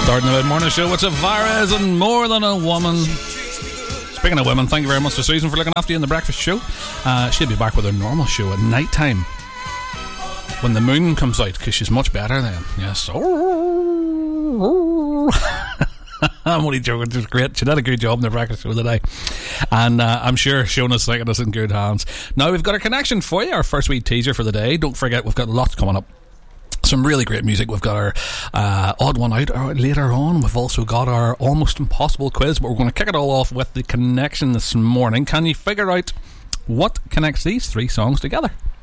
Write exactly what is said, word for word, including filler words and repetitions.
Starting the mid-morning show, what's up, Varez and More Than a Woman. Speaking of women, thank you very much to Susan for looking after you in the breakfast show. Uh, she'll be back with her normal show at night time when the moon comes out, because she's much better then. Yes. I'm only joking, she's great. She did a good job in the breakfast show today, and uh, I'm sure Shona's thinking us in good hands. Now we've got a connection for you, our first wee teaser for the day. Don't forget, we've got lots coming up. Some really great music. We've got our uh, odd one out later on. We've also got our almost impossible quiz, but we're going to kick it all off with the connection this morning. Can you figure out what connects these three songs together?